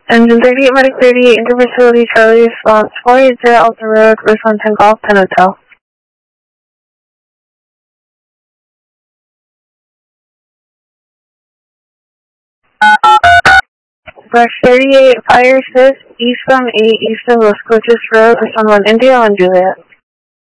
Engine 38, Medic 38, Interfacility Charlie response, 480 Alta Road, Response 10 Golf, Penn Hotel. Brush 38, Fire Assist, East from 8, East of Los Coches Road, Response 1 India, 1 Juliet.